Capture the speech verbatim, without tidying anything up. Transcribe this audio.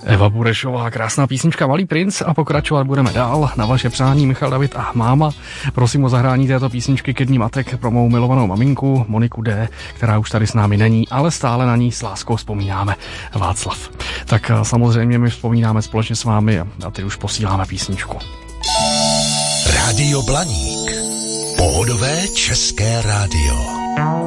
Eva Burešová, krásná písnička Malý princ a pokračovat budeme dál. Na vaše přání Michal David a máma. Prosím o zahrání této písničky ke dní matek pro mou milovanou maminku Moniku D., která už tady s námi není, ale stále na ní s láskou vzpomínáme. Václav. Tak samozřejmě my vzpomínáme společně s vámi a teď už posíláme písničku. Rádio Blaník. Pohodové české rádio.